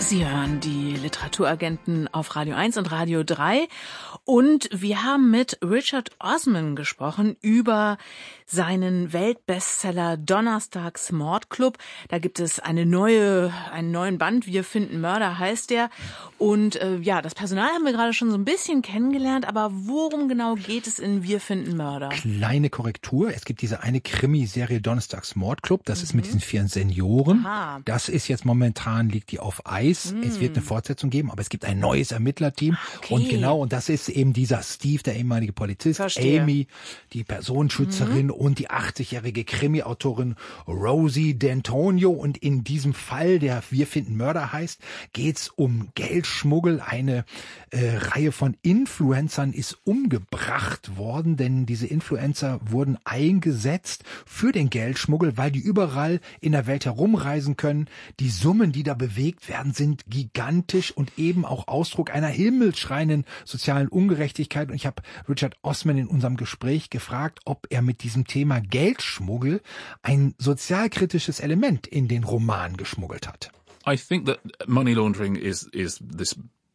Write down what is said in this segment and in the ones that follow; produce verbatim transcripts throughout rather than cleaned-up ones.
Sie hören die Literaturagenten auf Radio eins und Radio drei und wir haben mit Richard Osman gesprochen über seinen Weltbestseller Donnerstags Mordclub. Da gibt es eine neue, einen neuen Band, Wir finden Mörder heißt der. Und äh, ja, das Personal haben wir gerade schon so ein bisschen kennengelernt, aber worum genau geht es in Wir finden Mörder? Kleine Korrektur, es gibt diese eine Krimiserie Donnerstags Mordclub, das mhm. ist mit diesen vier Senioren. Aha. Das ist jetzt momentan, liegt die auf Eis. Mhm. Es wird eine Fortsetzung geben, aber es gibt ein neues Ermittlerteam. Okay. Und genau, und das ist eben dieser Steve, der ehemalige Polizist, Verstehe. Amy, die Personenschützerin mhm. und die achtzigjährige Krimi-Autorin Rosie D'Antonio. Und in diesem Fall, der Wir finden Mörder heißt, geht's um Geldschmuggel. Eine äh, Reihe von Influencern ist umgebracht worden, denn diese Influencer wurden eingesetzt für den Geldschmuggel, weil die überall in der Welt herumreisen können. Die Summen, die da bewegt werden, sind gigantisch und eben auch Ausdruck einer himmelschreienden sozialen Ungerechtigkeit. Und ich habe Richard Osman in unserem Gespräch gefragt, ob er mit diesem Thema Geldschmuggel ein sozialkritisches Element in den Roman geschmuggelt hat. I think that money laundering is is this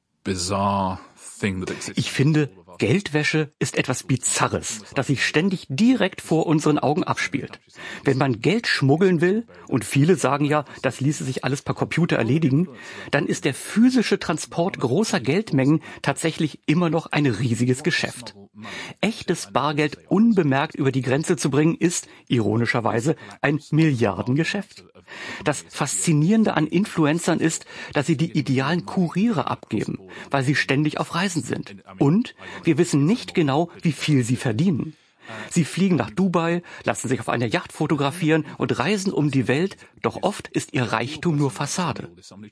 bizarre thing that exists. Ich finde, Geldwäsche ist etwas Bizarres, das sich ständig direkt vor unseren Augen abspielt. Wenn man Geld schmuggeln will, und viele sagen ja, das ließe sich alles per Computer erledigen, dann ist der physische Transport großer Geldmengen tatsächlich immer noch ein riesiges Geschäft. Echtes Bargeld unbemerkt über die Grenze zu bringen, ist, ironischerweise, ein Milliardengeschäft. Das Faszinierende an Influencern ist, dass sie die idealen Kuriere abgeben, weil sie ständig auf Reisen sind. Und wir wissen nicht genau, wie viel sie verdienen. Sie fliegen nach Dubai, lassen sich auf einer Yacht fotografieren und reisen um die Welt, doch oft ist ihr Reichtum nur Fassade.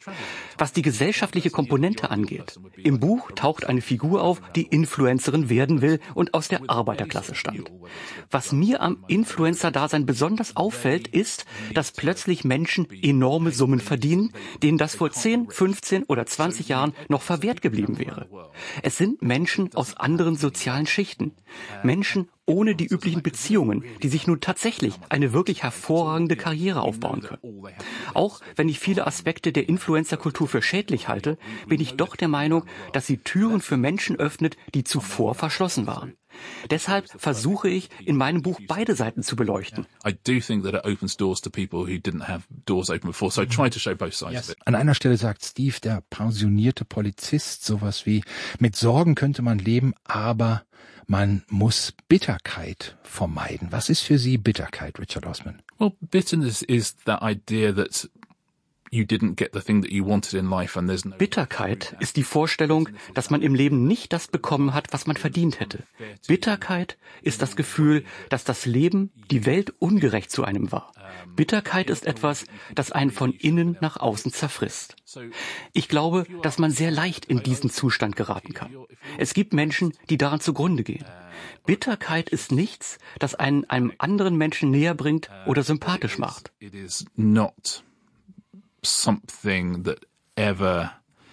Was die gesellschaftliche Komponente angeht, im Buch taucht eine Figur auf, die Influencerin werden will und aus der Arbeiterklasse stammt. Was mir am Influencer-Dasein besonders auffällt, ist, dass plötzlich Menschen enorme Summen verdienen, denen das vor zehn, fünfzehn oder zwanzig Jahren noch verwehrt geblieben wäre. Es sind Menschen aus anderen sozialen Schichten, Menschen ohne die üblichen Beziehungen, die sich nun tatsächlich eine wirklich hervorragende Karriere aufbauen können. Auch wenn ich viele Aspekte der Influencer-Kultur für schädlich halte, bin ich doch der Meinung, dass sie Türen für Menschen öffnet, die zuvor verschlossen waren. Deshalb versuche ich, in meinem Buch beide Seiten zu beleuchten. An einer Stelle sagt Steve, der pensionierte Polizist, sowas wie, mit Sorgen könnte man leben, aber man muss Bitterkeit vermeiden. Was ist für Sie Bitterkeit, Richard Osman? Well, bitterness is the idea that you didn't get the thing that you wanted in life and there's no... Bitterkeit ist die Vorstellung, dass man im Leben nicht das bekommen hat, was man verdient hätte. Bitterkeit ist das Gefühl, dass das Leben, die Welt ungerecht zu einem war. Bitterkeit ist etwas, das einen von innen nach außen zerfrisst. Ich glaube, dass man sehr leicht in diesen Zustand geraten kann. Es gibt Menschen, die daran zugrunde gehen. Bitterkeit ist nichts, das einen einem anderen Menschen näher bringt oder sympathisch macht. It is not something that ever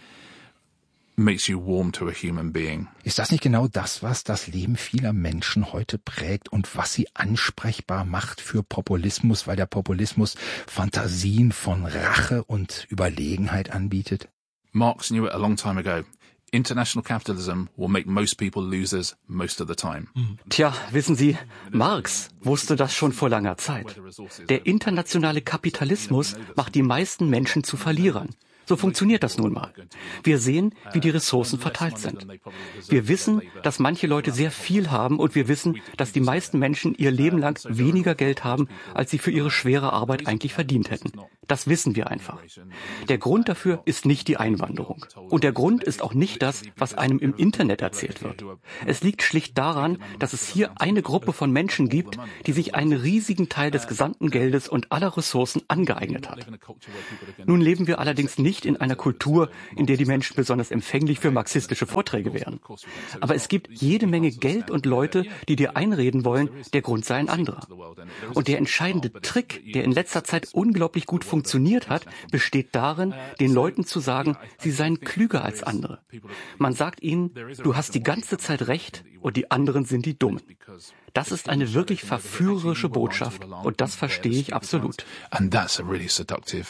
makes you warm to a human being. Ist das nicht genau das, was das Leben vieler Menschen heute prägt und was sie ansprechbar macht für Populismus, weil der Populismus Fantasien von Rache und Überlegenheit anbietet? Marx knew it a long time ago. International capitalism will make most people losers most of the time. Tja, wissen Sie, Marx wusste das schon vor langer Zeit. Der internationale Kapitalismus macht die meisten Menschen zu Verlierern. So funktioniert das nun mal. Wir sehen, wie die Ressourcen verteilt sind. Wir wissen, dass manche Leute sehr viel haben und wir wissen, dass die meisten Menschen ihr Leben lang weniger Geld haben, als sie für ihre schwere Arbeit eigentlich verdient hätten. Das wissen wir einfach. Der Grund dafür ist nicht die Einwanderung. Und der Grund ist auch nicht das, was einem im Internet erzählt wird. Es liegt schlicht daran, dass es hier eine Gruppe von Menschen gibt, die sich einen riesigen Teil des gesamten Geldes und aller Ressourcen angeeignet hat. Nun leben wir allerdings nicht in einer Kultur, in der die Menschen besonders empfänglich für marxistische Vorträge wären. Aber es gibt jede Menge Geld und Leute, die dir einreden wollen, der Grund sei ein anderer. Und der entscheidende Trick, der in letzter Zeit unglaublich gut funktioniert hat, besteht darin, den Leuten zu sagen, sie seien klüger als andere. Man sagt ihnen, du hast die ganze Zeit recht und die anderen sind die Dummen. Das ist eine wirklich verführerische Botschaft und das verstehe ich absolut. And that's a really seductive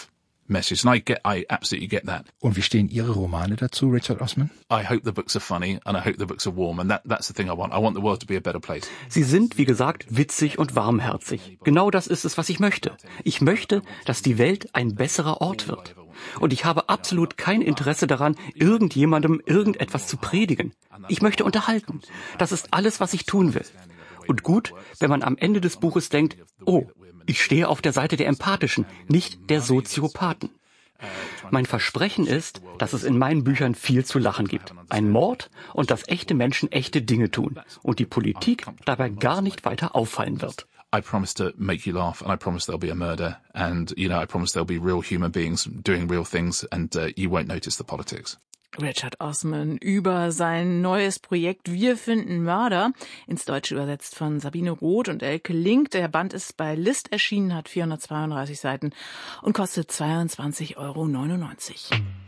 message. And I get, I absolutely get that. Und wie stehen Ihre Romane dazu, Richard Osman? I hope the books are funny and I hope the books are warm. And that, that's the thing I want. I want the world to be a better place. Sie sind, wie gesagt, witzig und warmherzig. Genau das ist es, was ich möchte. Ich möchte, dass die Welt ein besserer Ort wird. Und ich habe absolut kein Interesse daran, irgendjemandem irgendetwas zu predigen. Ich möchte unterhalten. Das ist alles, was ich tun will. Und gut, wenn man am Ende des Buches denkt, oh, ich stehe auf der Seite der Empathischen, nicht der Soziopathen. Mein Versprechen ist, dass es in meinen Büchern viel zu lachen gibt. Ein Mord und dass echte Menschen echte Dinge tun und die Politik dabei gar nicht weiter auffallen wird. I promise to make you laugh, and I promise there'll be a murder, and, you know, I promise there'll be real human beings doing real things, and uh, you won't notice the politics. Richard Osman über sein neues Projekt Wir finden Mörder, ins Deutsche übersetzt von Sabine Roth und Elke Link. Der Band ist bei List erschienen, hat vierhundertzweiunddreißig Seiten und kostet zweiundzwanzig Euro neunundneunzig.